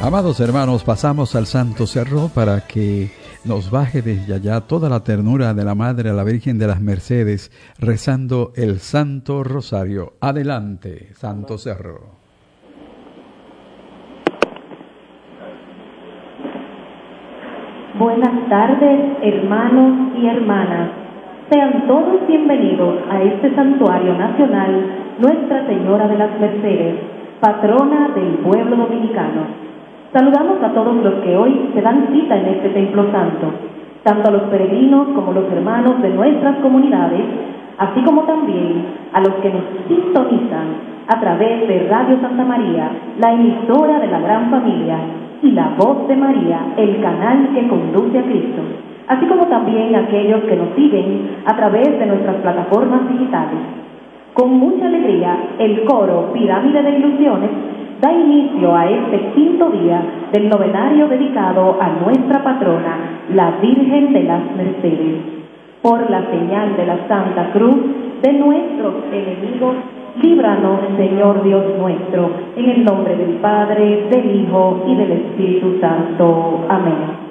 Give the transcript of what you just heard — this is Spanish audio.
Amados hermanos, pasamos al Santo Cerro para que nos baje desde allá toda la ternura de la Madre a la Virgen de las Mercedes, rezando el Santo Rosario. Adelante, Santo Cerro. Buenas tardes, hermanos y hermanas. Sean todos bienvenidos a este santuario nacional, Nuestra Señora de las Mercedes, patrona del pueblo dominicano. Saludamos a todos los que hoy se dan cita en este templo santo, tanto a los peregrinos como los hermanos de nuestras comunidades, así como también a los que nos sintonizan a través de Radio Santa María, la emisora de la gran familia, y la Voz de María, el canal que conduce a Cristo, así como también a aquellos que nos siguen a través de nuestras plataformas digitales. Con mucha alegría, el coro Pirámide de Ilusiones da inicio a este quinto día del novenario dedicado a nuestra patrona, la Virgen de las Mercedes. Por la señal de la Santa Cruz de nuestros enemigos, líbranos, Señor Dios nuestro, en el nombre del Padre, del Hijo y del Espíritu Santo. Amén.